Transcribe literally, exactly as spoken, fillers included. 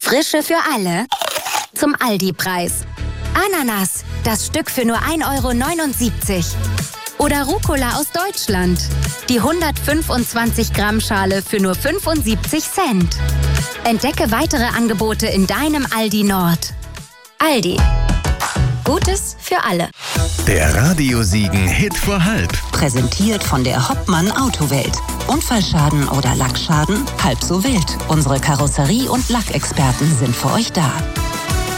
Frische für alle zum Aldi-Preis. Ananas, das Stück für nur ein Euro neunundsiebzig. Oder Rucola aus Deutschland, die hundertfünfundzwanzig Gramm Schale für nur fünfundsiebzig Cent. Entdecke weitere Angebote in deinem Aldi Nord. Aldi. Gutes für alle. Der Radiosiegen Hit vor halb. Präsentiert von der Hoppmann Autowelt. Unfallschaden oder Lackschaden? Halb so wild. Unsere Karosserie- und Lackexperten sind für euch da.